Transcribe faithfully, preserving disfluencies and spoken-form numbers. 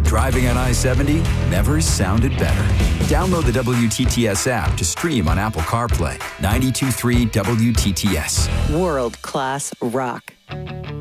Driving on I seventy never sounded better. Download the W T T S app to stream on Apple CarPlay. ninety-two point three W T T S. World-class rock.